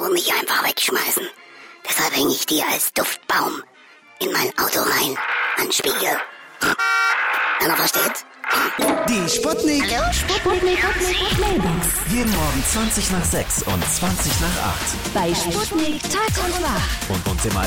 und mich einfach wegschmeißen. Deshalb hänge ich dir als Duftbaum in mein Auto rein, an Spiegel. Einer versteht's? Die Sputnik. Hallo, Sputnik. Mailbox. Jeden Morgen 20 nach 6 und 20 nach 8. Bei Sputnik Tag und Wach. Und uns im